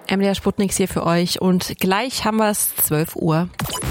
MDR Sputnik hier für euch und gleich haben wir es 12 Uhr.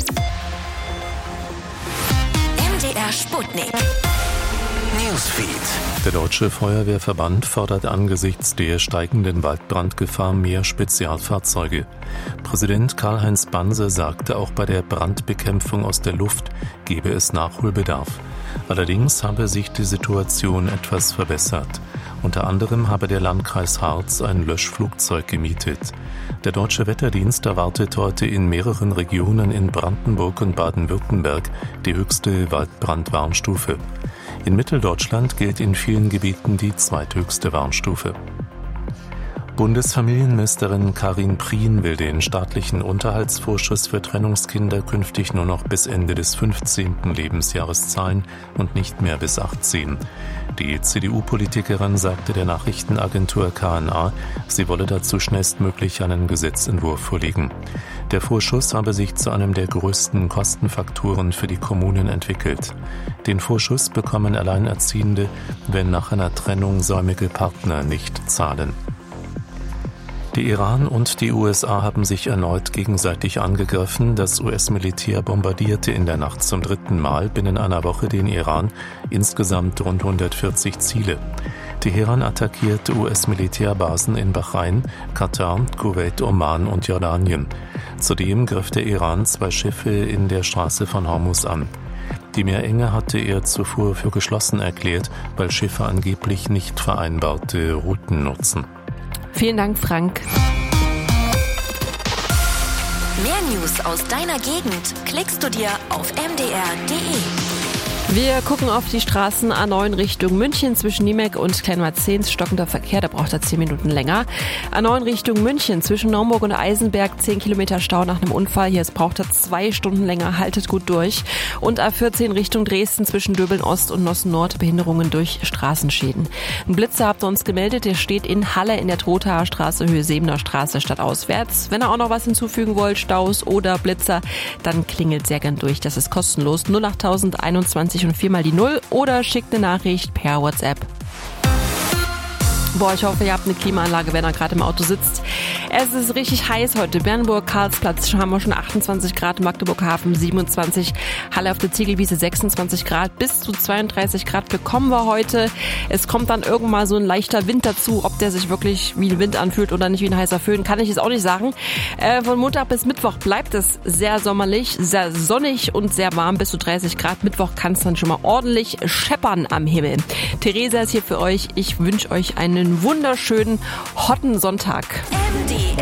MDR Sputnik. Newsfeed. Der Deutsche Feuerwehrverband fordert angesichts der steigenden Waldbrandgefahr mehr Spezialfahrzeuge. Präsident Karl-Heinz Banse sagte, auch bei der Brandbekämpfung aus der Luft gebe es Nachholbedarf. Allerdings habe sich die Situation etwas verbessert. Unter anderem habe der Landkreis Harz ein Löschflugzeug gemietet. Der Deutsche Wetterdienst erwartet heute in mehreren Regionen in Brandenburg und Baden-Württemberg die höchste Waldbrandwarnstufe. In Mitteldeutschland gilt in vielen Gebieten die zweithöchste Warnstufe. Bundesfamilienministerin Karin Prien will den staatlichen Unterhaltsvorschuss für Trennungskinder künftig nur noch bis Ende des 15. Lebensjahres zahlen und nicht mehr bis 18. Die CDU-Politikerin sagte der Nachrichtenagentur KNA, sie wolle dazu schnellstmöglich einen Gesetzentwurf vorlegen. Der Vorschuss habe sich zu einem der größten Kostenfaktoren für die Kommunen entwickelt. Den Vorschuss bekommen Alleinerziehende, wenn nach einer Trennung säumige Partner nicht zahlen. Der Iran und die USA haben sich erneut gegenseitig angegriffen. Das US-Militär bombardierte in der Nacht zum 3. Mal binnen einer Woche den Iran, insgesamt rund 140 Ziele. Teheran attackierte US-Militärbasen in Bahrain, Katar, Kuwait, Oman und Jordanien. Zudem griff der Iran 2 Schiffe in der Straße von Hormuz an. Die Meerenge hatte er zuvor für geschlossen erklärt, weil Schiffe angeblich nicht vereinbarte Routen nutzen. Vielen Dank, Frank. Mehr News aus deiner Gegend klickst du dir auf mdr.de. Wir gucken auf die Straßen A9 Richtung München zwischen Niemek und Kleinmarzens, stockender Verkehr, da braucht er 10 Minuten länger. A9 Richtung München zwischen Naumburg und Eisenberg, 10 Kilometer Stau nach einem Unfall, hier braucht er 2 Stunden länger, haltet gut durch. Und A14 Richtung Dresden zwischen Döbeln Ost und Nossen Nord, Behinderungen durch Straßenschäden. Ein Blitzer habt ihr uns gemeldet, der steht in Halle in der Trothaer Straße, Höhe Sebener Straße, stadtauswärts. Wenn ihr auch noch was hinzufügen wollt, Staus oder Blitzer, dann klingelt sehr gern durch, das ist kostenlos. 08021 und 4 mal die 0 oder schickt eine Nachricht per WhatsApp. Ich hoffe, ihr habt eine Klimaanlage, wenn ihr gerade im Auto sitzt. Es ist richtig heiß heute. Bernburg, Karlsplatz haben wir schon 28 Grad, Magdeburg Hafen 27, Halle auf der Ziegelwiese 26 Grad, bis zu 32 Grad bekommen wir heute. Es kommt dann irgendwann mal so ein leichter Wind dazu. Ob der sich wirklich wie ein Wind anfühlt oder nicht wie ein heißer Föhn, kann ich jetzt auch nicht sagen. Von Montag bis Mittwoch bleibt es sehr sommerlich, sehr sonnig und sehr warm, bis zu 30 Grad. Mittwoch kann es dann schon mal ordentlich scheppern am Himmel. Theresa ist hier für euch. Ich wünsche euch einen wunderschönen, hotten Sonntag.